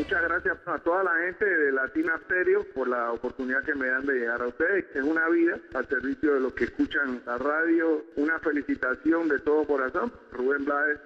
Muchas gracias a toda la gente de Latina Stereo por la oportunidad que me dan de llegar a ustedes. Es una vida al servicio de los que escuchan la radio. Una felicitación de todo corazón. Rubén Blades